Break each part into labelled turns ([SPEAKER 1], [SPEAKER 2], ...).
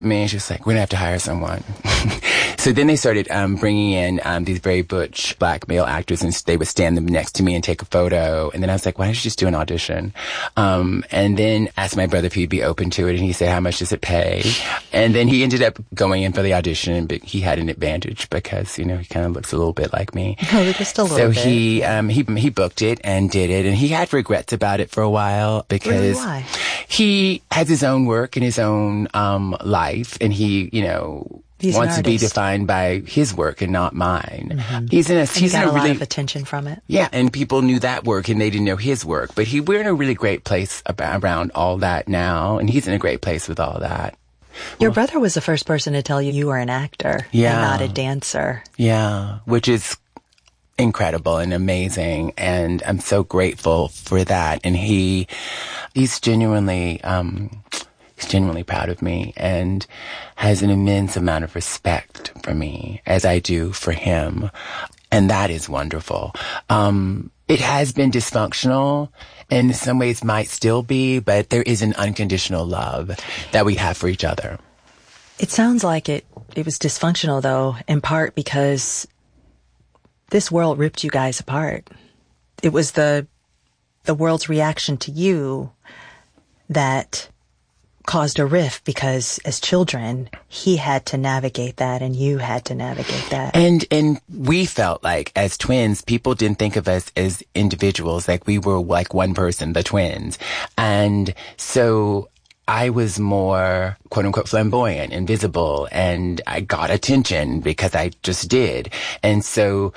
[SPEAKER 1] me, she was like, we're going to have to hire someone. So then they started bringing in these very butch black male actors, and they would stand them next to me and take a photo. And then I was like, why don't you just do an audition? And then asked my brother if he'd be open to it, and he said, how much does it pay? And then he ended up going in for the audition, but he had an advantage because, he kind of looks a little bit like me.
[SPEAKER 2] Oh, just a little bit.
[SPEAKER 1] So he booked it and did it, and he had regrets about it for a while because
[SPEAKER 2] really? Why?
[SPEAKER 1] He has his own work and his own life, and he,
[SPEAKER 2] He's
[SPEAKER 1] wants to be defined by his work and not mine.
[SPEAKER 2] Mm-hmm.
[SPEAKER 1] He's
[SPEAKER 2] he got a lot of attention from it.
[SPEAKER 1] Yeah, and people knew that work and they didn't know his work. But we're in a really great place around all that now, and he's in a great place with all that.
[SPEAKER 2] Your brother was the first person to tell you were an actor and not a dancer.
[SPEAKER 1] Yeah, which is incredible and amazing, and I'm so grateful for that. And he's genuinely proud of me and has an immense amount of respect for me, as I do for him. And that is wonderful. It has been dysfunctional, and in some ways might still be, but there is an unconditional love that we have for each other.
[SPEAKER 2] It sounds like it was dysfunctional, though, in part because this world ripped you guys apart. It was the world's reaction to you that caused a rift, because as children, he had to navigate that and you had to navigate that.
[SPEAKER 1] And we felt like, as twins, people didn't think of us as individuals, like we were like one person, the twins. And so I was more, quote unquote, flamboyant and visible, and I got attention because I just did. And so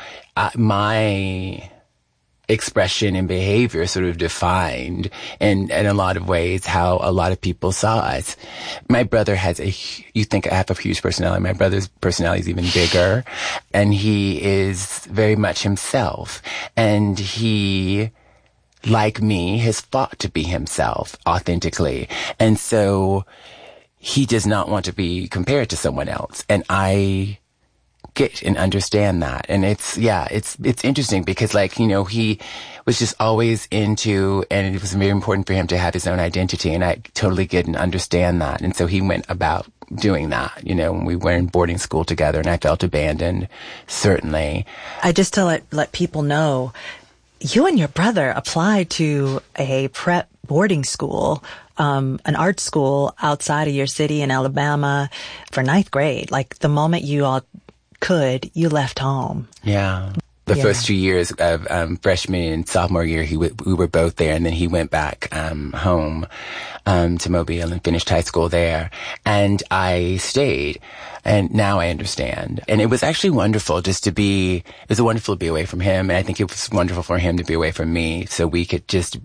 [SPEAKER 1] my expression and behavior sort of defined in a lot of ways how a lot of people saw us. My brother has you think I have a huge personality. My brother's personality is even bigger, and he is very much himself. And he, like me, has fought to be himself authentically. And so he does not want to be compared to someone else. And I get and understand that. And it's interesting because he was just always into, and it was very important for him to have his own identity. And I totally get and understand that. And so he went about doing that, when we were in boarding school together, and I felt abandoned, certainly.
[SPEAKER 2] Just to let people know, you and your brother applied to a prep boarding school, an art school outside of your city in Alabama for 9th grade. Like the moment you all you left home.
[SPEAKER 1] Yeah. The first 2 years of freshman and sophomore year, we were both there, and then he went back home to Mobile and finished high school there. And I stayed, and now I understand. And it was actually wonderful it was wonderful to be away from him, and I think it was wonderful for him to be away from me, so we could just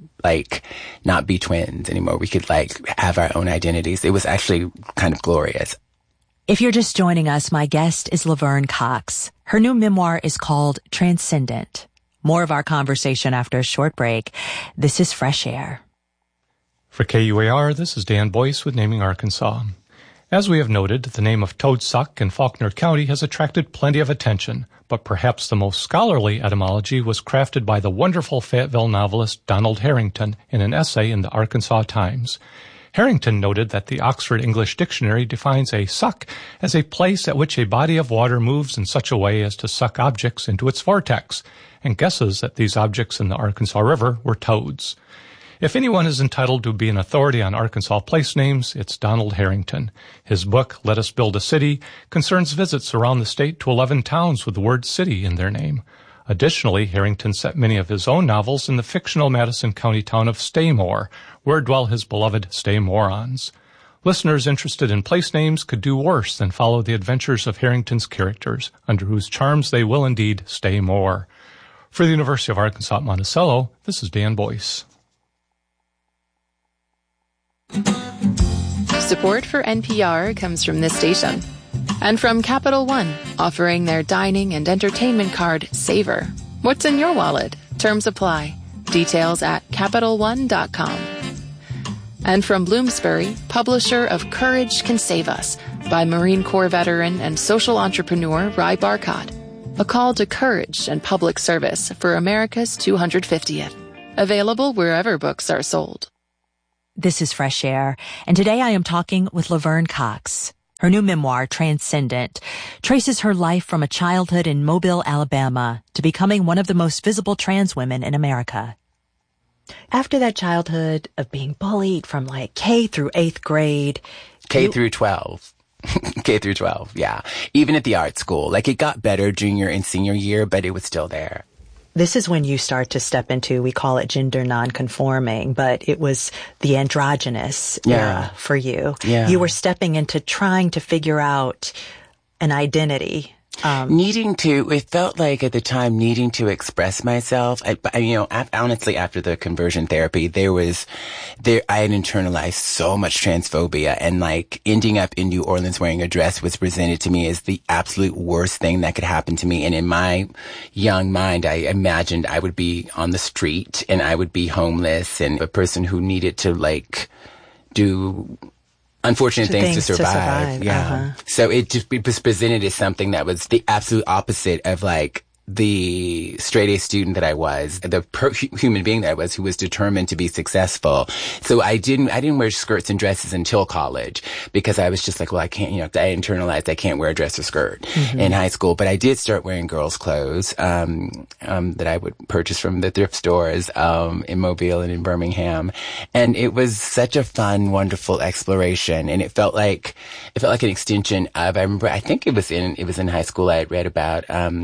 [SPEAKER 1] not be twins anymore. We could have our own identities. It was actually kind of glorious.
[SPEAKER 3] If you're just joining us, my guest is Laverne Cox. Her new memoir is called Transcendent. More of our conversation after a short break. This is Fresh Air.
[SPEAKER 4] For KUAR, this is Dan Boyce with Naming Arkansas. As we have noted, the name of Toad Suck in Faulkner County has attracted plenty of attention, but perhaps the most scholarly etymology was crafted by the wonderful Fayetteville novelist Donald Harrington in an essay in the Arkansas Times. Harrington noted that the Oxford English Dictionary defines a suck as a place at which a body of water moves in such a way as to suck objects into its vortex, and guesses that these objects in the Arkansas River were toads. If anyone is entitled to be an authority on Arkansas place names, it's Donald Harrington. His book, Let Us Build a City, concerns visits around the state to 11 towns with the word city in their name. Additionally, Harrington set many of his own novels in the fictional Madison County town of Staymore, where dwell his beloved Staymorons. Listeners interested in place names could do worse than follow the adventures of Harrington's characters, under whose charms they will indeed stay more. For the University of Arkansas at Monticello, this is Dan Boyce.
[SPEAKER 5] Support for NPR comes from this station. And from Capital One, offering their dining and entertainment card, Savor. What's in your wallet? Terms apply. Details at CapitalOne.com. And from Bloomsbury, publisher of Courage Can Save Us, by Marine Corps veteran and social entrepreneur Ry Barcott. A call to courage and public service for America's 250th. Available wherever books are sold.
[SPEAKER 3] This is Fresh Air, and today I am talking with Laverne Cox. Her new memoir, Transcendent, traces her life from a childhood in Mobile, Alabama, to becoming one of the most visible trans women in America.
[SPEAKER 2] After that childhood of being bullied from like K through 8th grade.
[SPEAKER 1] K through 12. K through 12, yeah. Even at the art school. Like, it got better junior and senior year, but it was still there.
[SPEAKER 2] This is when you start to step into, we call it gender nonconforming, but it was the androgynous era for you.
[SPEAKER 1] Yeah.
[SPEAKER 2] You were stepping into trying to figure out an identity.
[SPEAKER 1] It felt like at the time needing to express myself. Honestly, after the conversion therapy, I had internalized so much transphobia, and like ending up in New Orleans wearing a dress was presented to me as the absolute worst thing that could happen to me. And in my young mind, I imagined I would be on the street and I would be homeless and a person who needed to like do unfortunate things to survive. Yeah. Uh-huh. So it was presented as something that was the absolute opposite of like the straight A student that I was, the human being that I was, who was determined to be successful. So I didn't wear skirts and dresses until college because I was just like, well, I can't, I internalized I can't wear a dress or skirt in high school. But I did start wearing girls' clothes, that I would purchase from the thrift stores, in Mobile and in Birmingham. And it was such a fun, wonderful exploration. And it felt like an extension of, I think it was in high school I had read about,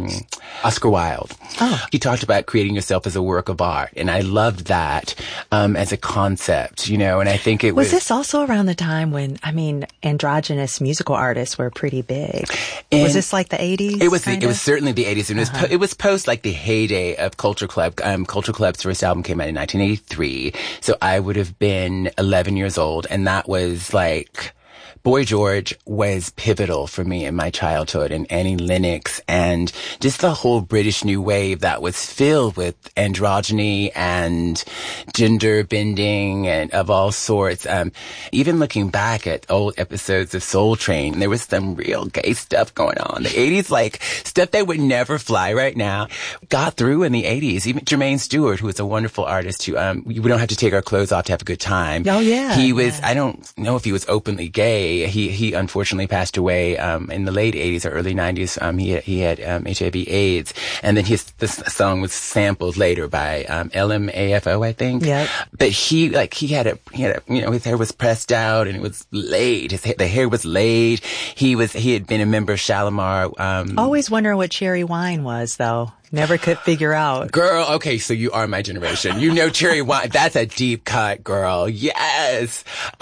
[SPEAKER 1] Oscar Wilde. Oh. He talked about creating yourself as a work of art. And I loved that, as a concept, and I think it was...
[SPEAKER 2] Was this also around the time when, androgynous musical artists were pretty big? Was this like the 80s?
[SPEAKER 1] It was certainly the 80s. And it was post like the heyday of Culture Club. Culture Club's first album came out in 1983. So I would have been 11 years old. And that was like... Boy George was pivotal for me in my childhood, and Annie Lennox, and just the whole British New Wave that was filled with androgyny and gender bending and of all sorts. Even looking back at old episodes of Soul Train, there was some real gay stuff going on. The 80s, like stuff that would never fly right now, got through in the 80s. Even Jermaine Stewart, who was a wonderful artist, who we don't have to take our clothes off to have a good time.
[SPEAKER 2] Oh yeah,
[SPEAKER 1] he was. Yeah. I don't know if he was openly gay. He unfortunately passed away in the late 80s or early 90s. He had HIV/AIDS, and then the song was sampled later by LMAFO, I think.
[SPEAKER 2] Yeah.
[SPEAKER 1] But he had his hair was pressed out and it was laid. The hair was laid. He had been a member of Shalimar.
[SPEAKER 2] Always wonder what cherry wine was, though. Never could figure out.
[SPEAKER 1] Girl, okay, so you are my generation. Cherry wine. That's a deep cut, girl. Yes.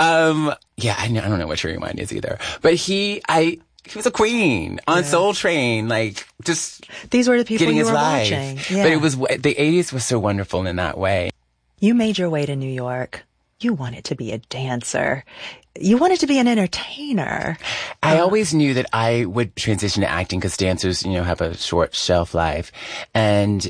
[SPEAKER 1] Yeah, I don't know what cherry wine is either. But he was a queen on Soul Train, like just
[SPEAKER 2] these were the people
[SPEAKER 1] getting
[SPEAKER 2] you
[SPEAKER 1] his
[SPEAKER 2] were
[SPEAKER 1] life.
[SPEAKER 2] watching. Yeah.
[SPEAKER 1] But it was the 80s was so wonderful in that way.
[SPEAKER 2] You made your way to New York. You wanted to be a dancer. You wanted to be an entertainer.
[SPEAKER 1] I always knew that I would transition to acting because dancers, have a short shelf life. And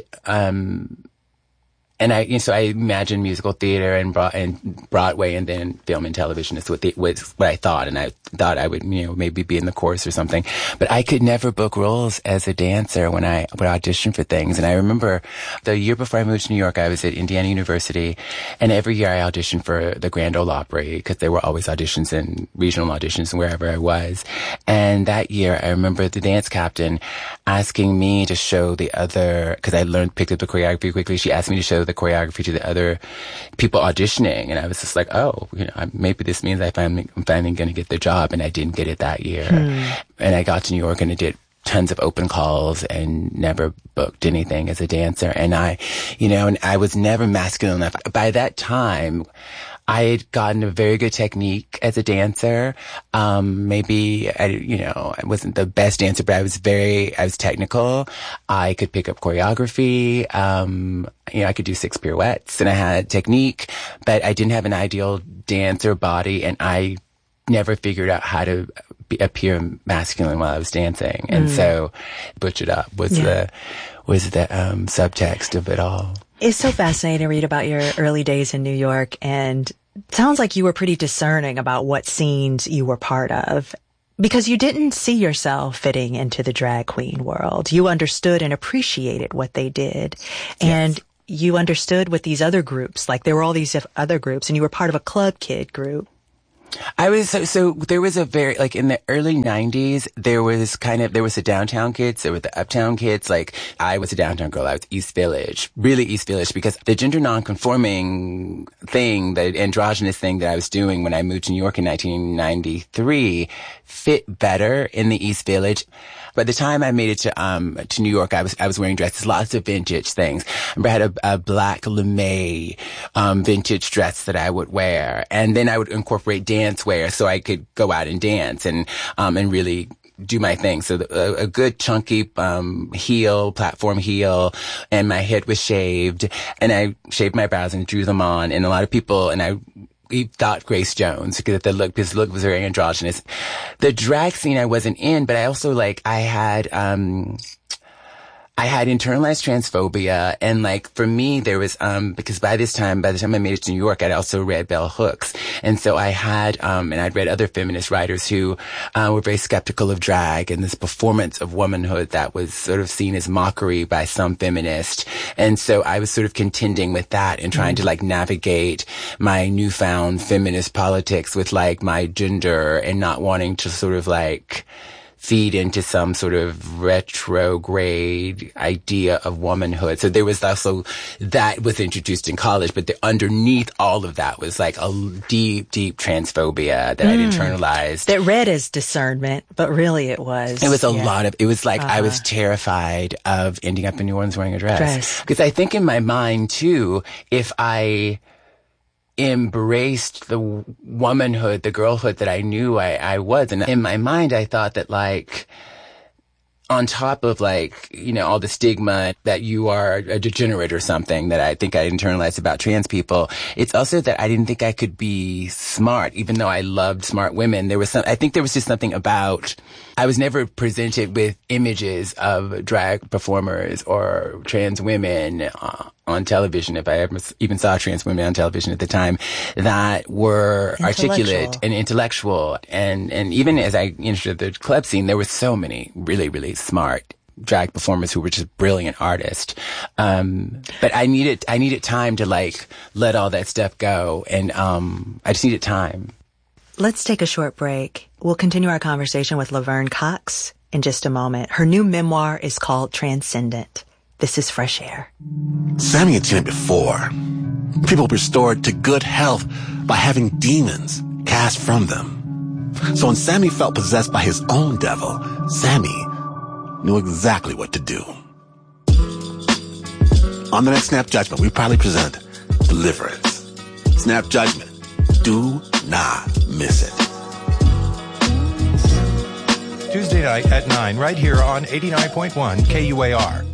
[SPEAKER 1] so I imagined musical theater and Broadway and then film and television is what I thought. And I thought I would, maybe be in the chorus or something. But I could never book roles as a dancer when I would audition for things. And I remember the year before I moved to New York, I was at Indiana University. And every year I auditioned for the Grand Ole Opry because there were always auditions and regional auditions and wherever I was. And that year I remember the dance captain asking me to show because I picked up the choreography quickly. She asked me to show the choreography to the other people auditioning, and I was just like, oh, maybe this means I'm finally going to get the job, and I didn't get it that year. And I got to New York and I did tons of open calls and never booked anything as a dancer, and I was never masculine enough. By that time, I had gotten a very good technique as a dancer. Maybe I wasn't the best dancer, but I was technical. I could pick up choreography. I could do 6 pirouettes and I had technique, but I didn't have an ideal dancer body, and I never figured out how to appear masculine while I was dancing. And so Butch It Up was the subtext of it all.
[SPEAKER 2] It's so fascinating to read about your early days in New York, and it sounds like you were pretty discerning about what scenes you were part of, because you didn't see yourself fitting into the drag queen world. You understood and appreciated what they did. And you understood with these other groups, like there were all these other groups, and you were part of a club kid group.
[SPEAKER 1] I was, so there was a very, like in the early 90s, there was the downtown kids, there were the uptown kids. Like, I was a downtown girl. I was East Village, really East Village, because the gender nonconforming thing, the androgynous thing that I was doing when I moved to New York in 1993 fit better in the East Village. By the time I made it to New York, I was wearing dresses, lots of vintage things. I remember I had a black LeMay, vintage dress that I would wear. And then I would incorporate dance wear so I could go out and dance and really do my thing. So a good chunky, heel, platform heel, and my head was shaved, and I shaved my brows and drew them on. And a lot of people, we thought Grace Jones, because his look was very androgynous. The drag scene I wasn't in, but I also I had internalized transphobia, and for me there was because by the time I made it to New York, I'd also read Bell Hooks, and so I had and I'd read other feminist writers who were very skeptical of drag and this performance of womanhood that was sort of seen as mockery by some feminists, and so I was sort of contending with that and trying to navigate my newfound feminist politics with my gender and not wanting to sort of feed into some sort of retrograde idea of womanhood. So there was also, that was introduced in college, but underneath all of that was a deep, deep transphobia that I'd internalized.
[SPEAKER 2] That read as discernment, but really it was.
[SPEAKER 1] It was a lot of, it was I was terrified of ending up in New Orleans wearing a dress. Because I think in my mind too, if I embraced the womanhood, the girlhood that I knew I was. And in my mind, I thought that on top of all the stigma that you are a degenerate or something that I think I internalized about trans people, it's also that I didn't think I could be smart, even though I loved smart women. I think there was just something about, I was never presented with images of drag performers or trans women on television, if I ever even saw trans women on television at the time, that were articulate and intellectual. And even as I entered the club scene, there were so many really, really smart drag performers who were just brilliant artists. But I needed time to let all that stuff go. And I just needed time.
[SPEAKER 2] Let's take a short break. We'll continue our conversation with Laverne Cox in just a moment. Her new memoir is called Transcendent. This is Fresh Air.
[SPEAKER 6] Sammy had seen it before. People restored to good health by having demons cast from them. So when Sammy felt possessed by his own devil, Sammy knew exactly what to do. On the next Snap Judgment, we proudly present Deliverance. Snap Judgment. Do not miss it.
[SPEAKER 7] Tuesday night at 9, right here on 89.1 KUAR.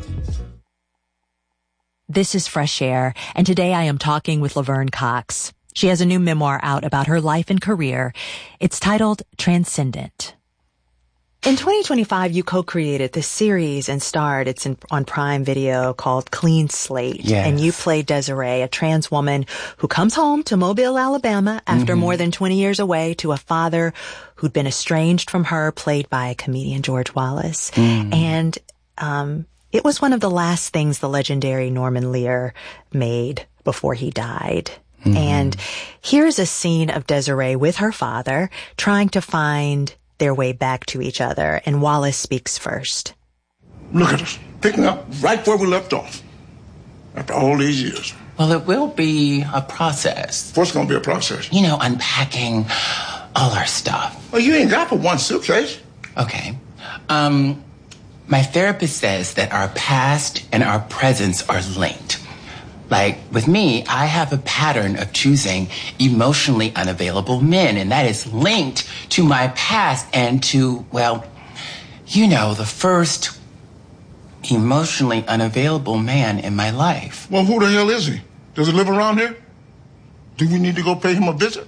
[SPEAKER 3] This is Fresh Air, and today I am talking with Laverne Cox. She has a new memoir out about her life and career. It's titled Transcendent.
[SPEAKER 2] In 2025, you co-created this series and starred. It's on Prime Video called Clean Slate.
[SPEAKER 1] Yes.
[SPEAKER 2] And you play Desiree, a trans woman who comes home to Mobile, Alabama after more than 20 years away to a father who'd been estranged from her, played by comedian George Wallace. And it was one of the last things the legendary Norman Lear made before he died. And here's a scene of Desiree with her father trying to find their way back to each other, and Wallace speaks first.
[SPEAKER 8] Look at us, picking up right where we left off after all these years.
[SPEAKER 1] Well, it will be a process.
[SPEAKER 8] What's going to be a process?
[SPEAKER 1] Unpacking all our stuff.
[SPEAKER 8] Well, you ain't got but one suitcase.
[SPEAKER 1] Okay. My therapist says that our past and our presents are linked. With me, I have a pattern of choosing emotionally unavailable men, and that is linked to my past and to, the first emotionally unavailable man in my life.
[SPEAKER 8] Well, who the hell is he? Does he live around here? Do we need to go pay him a visit?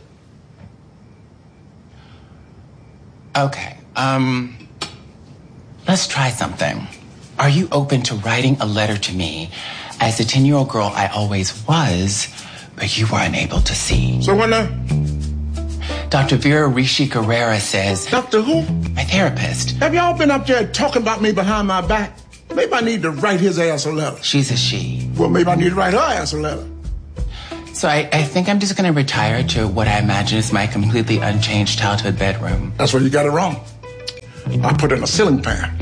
[SPEAKER 1] Okay, let's try something. Are you open to writing a letter to me as the 10-year-old girl I always was, but you were unable to see?
[SPEAKER 8] So what now?
[SPEAKER 1] Dr. Vera Rishi Guerrera says...
[SPEAKER 8] Dr. who?
[SPEAKER 1] My therapist.
[SPEAKER 8] Have y'all been up there talking about me behind my back? Maybe I need to write his ass a letter.
[SPEAKER 1] She's a she.
[SPEAKER 8] Well, maybe I need to write her ass a letter.
[SPEAKER 1] So I think I'm just going to retire to what I imagine is my completely unchanged childhood bedroom.
[SPEAKER 8] That's where you got it wrong. I put in a ceiling fan.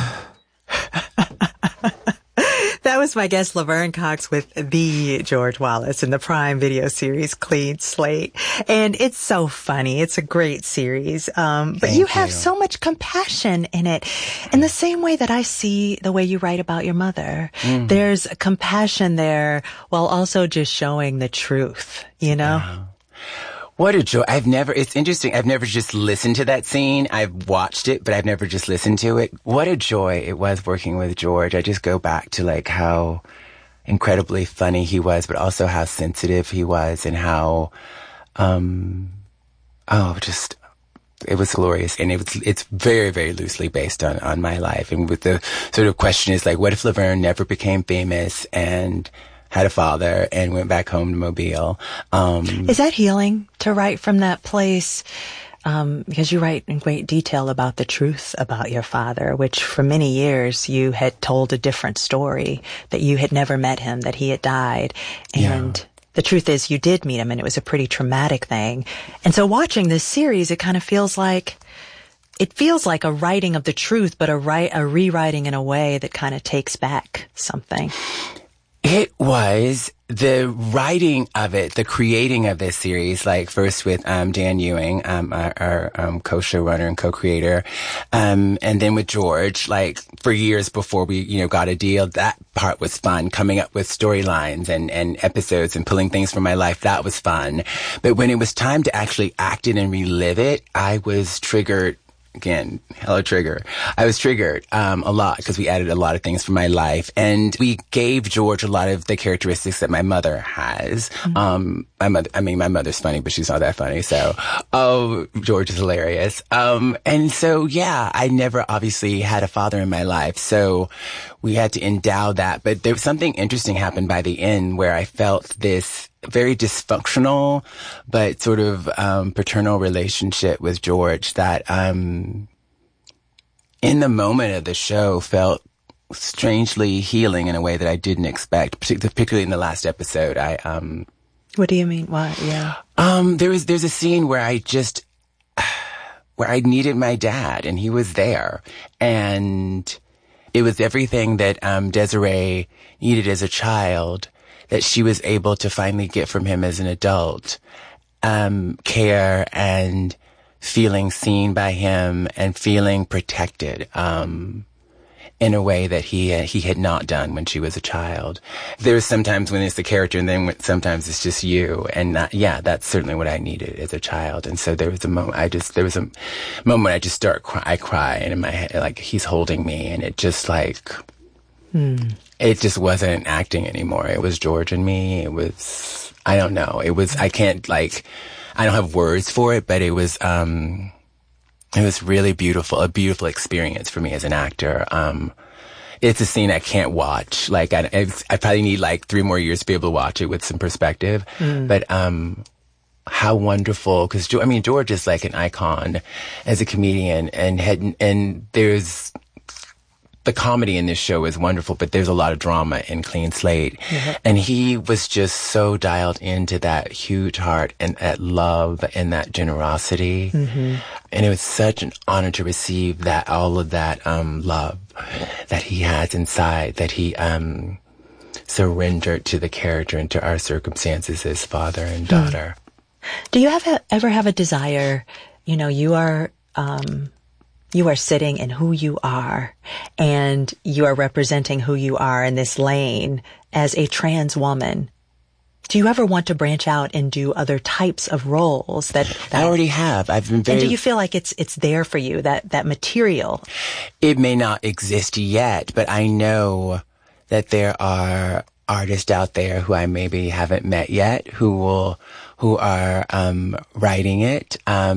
[SPEAKER 2] That was my guest, Laverne Cox, with the George Wallace in the Prime Video series Clean Slate. And it's so funny. It's a great series. But you have so much compassion in it. In the same way that I see the way you write about your mother. There's compassion there while also just showing the truth, you know?
[SPEAKER 1] Yeah. What a joy. It's interesting. I've never just listened to that scene. I've watched it, but I've never just listened to it. What a joy it was working with George. I just go back to like how incredibly funny he was, but also how sensitive he was and how, it was glorious. And it's very, very loosely based on my life. And with the sort of question is like, what if Laverne never became famous and had a father and went back home to Mobile?
[SPEAKER 2] Is that healing to write from that place? Because you write in great detail about the truth about your father, which for many years you had told a different story, that you had never met him, that he had died. And the truth is you did meet him, and it was a pretty traumatic thing. And so watching this series, it kind of feels like a writing of the truth, but a rewriting in a way that kind of takes back something.
[SPEAKER 1] It was the writing of it, the creating of this series, like first with Dan Ewing, our co-showrunner and co-creator, and then with George, like for years before we, got a deal. That part was fun, coming up with storylines and episodes and pulling things from my life. That was fun. But when it was time to actually act it and relive it, I was triggered. Again, hello trigger. I was triggered a lot because we added a lot of things from my life, and we gave George a lot of the characteristics that my mother has. My mother's funny, but she's not that funny. So, George is hilarious. And so, I never obviously had a father in my life, so we had to endow that. But there was something interesting happened by the end where I felt this very dysfunctional, but sort of paternal relationship with George that in the moment of the show felt strangely healing in a way that I didn't expect, particularly in the last episode.
[SPEAKER 2] What do you mean? Why? Yeah.
[SPEAKER 1] There's a scene where I needed my dad, and he was there, and it was everything that Desiree needed as a child that she was able to finally get from him as an adult. Care and feeling seen by him and feeling protected in a way that he had not done when she was a child. There's sometimes when it's the character, and then sometimes it's just you. And that's certainly what I needed as a child. And so there was a moment I just I cry, and in my head, like, he's holding me, and it just like, it just wasn't acting anymore. It was George and me. It was, I don't know. It was, I don't have words for it, but it was really beautiful, a beautiful experience for me as an actor. It's a scene I can't watch. Like, I probably need like 3 more years to be able to watch it with some perspective. But, how wonderful, because George is like an icon as a comedian, and there's, the comedy in this show is wonderful, but there's a lot of drama in Clean Slate. And he was just so dialed into that huge heart and that love and that generosity. And it was such an honor to receive that, all of that love that he has inside, that he surrendered to the character and to our circumstances as father and daughter.
[SPEAKER 2] Do you ever have a desire, you are sitting in who you are, and you are representing who you are in this lane as a trans woman. Do you ever want to branch out and do other types of roles that
[SPEAKER 1] I already have? I've been very...
[SPEAKER 2] And do you feel like it's there for you, that material?
[SPEAKER 1] It may not exist yet, but I know that there are artists out there who I maybe haven't met yet who are writing it.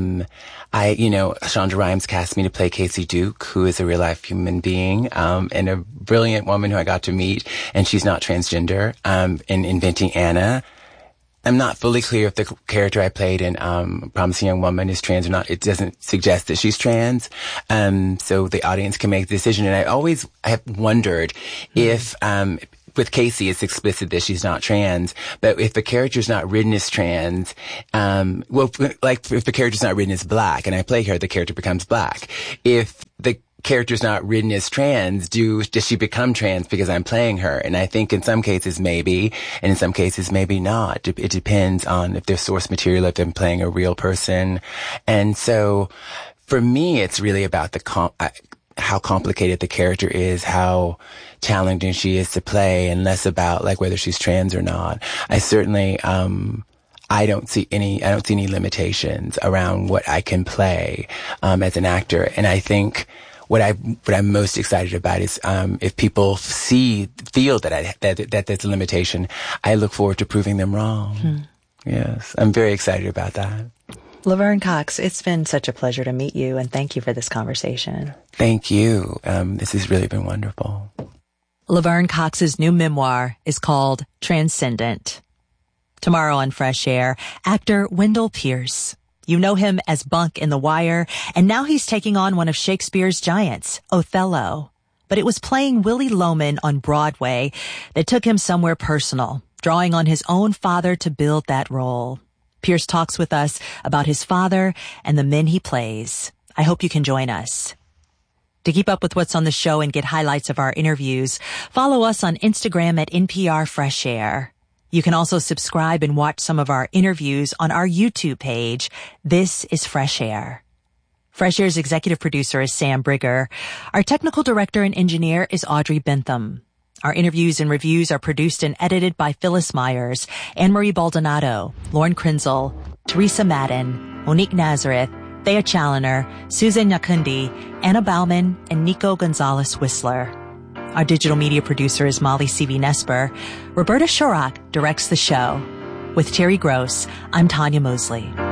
[SPEAKER 1] Shonda Rhimes cast me to play Casey Duke, who is a real life human being, and a brilliant woman who I got to meet, and she's not transgender, in Inventing Anna. I'm not fully clear if the character I played in Promising Young Woman is trans or not. It doesn't suggest that she's trans, so the audience can make the decision. And I have wondered if with Casey, it's explicit that she's not trans. But if the character's not written as trans, like if the character's not written as black and I play her, the character becomes black. If the character's not written as trans, does she become trans because I'm playing her? And I think in some cases maybe, and in some cases maybe not. It depends on if there's source material, if I'm playing a real person. And so for me, it's really about how complicated the character is, how challenging she is to play, and less about like whether she's trans or not. I certainly, I don't see any limitations around what I can play, as an actor. And I think what I'm most excited about is, if people feel that there's a limitation, I look forward to proving them wrong. Yes. I'm very excited about that.
[SPEAKER 2] Laverne Cox, it's been such a pleasure to meet you, and thank you for this conversation.
[SPEAKER 1] Thank you. This has really been wonderful.
[SPEAKER 3] Laverne Cox's new memoir is called Transcendent. Tomorrow on Fresh Air, actor Wendell Pierce. You know him as Bunk in The Wire, and now he's taking on one of Shakespeare's giants, Othello. But it was playing Willy Loman on Broadway that took him somewhere personal, drawing on his own father to build that role. Pierce talks with us about his father and the men he plays. I hope you can join us. To keep up with what's on the show and get highlights of our interviews, follow us on Instagram at NPR Fresh Air. You can also subscribe and watch some of our interviews on our YouTube page. This is Fresh Air. Fresh Air's executive producer is Sam Brigger. Our technical director and engineer is Audrey Bentham. Our interviews and reviews are produced and edited by Phyllis Myers, Anne-Marie Baldonado, Lauren Krenzel, Teresa Madden, Monique Nazareth, Thea Challoner, Susan Nyakundi, Anna Bauman, and Nico Gonzalez-Whistler. Our digital media producer is Molly C.V. Nesper. Roberta Shorak directs the show. With Terry Gross, I'm Tanya Mosley.